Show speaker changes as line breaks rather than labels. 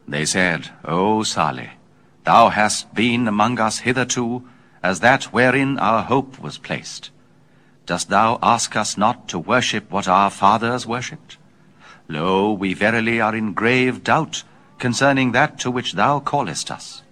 They said, O Saleh, thou hast been among us hitherto as that wherein our hope was placed. Dost thou ask us not to worship what our fathers worshipped? Lo, we verily are in grave doubt concerning that to which thou callest us.